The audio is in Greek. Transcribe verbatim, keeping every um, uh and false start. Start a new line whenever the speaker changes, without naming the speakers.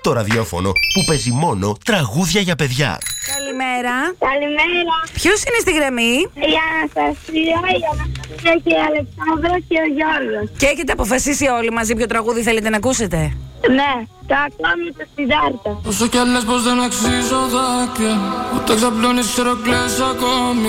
Το ραδιόφωνο που παίζει μόνο τραγούδια για παιδιά.
Καλημέρα.
Καλημέρα.
Ποιος είναι στη γραμμή?
Η Αναστασία, η Αναστασία και η Αλεξάνδρα και ο Γιώργος.
Και έχετε αποφασίσει όλοι μαζί ποιο τραγούδι θέλετε να ακούσετε?
Ναι, το ακόμη το Σιδάρτα.
Όσο κι αν λες πως δεν αξίζω δάκρυα, ούτε ξαπλώνεις ξέρω κλαις ακόμη.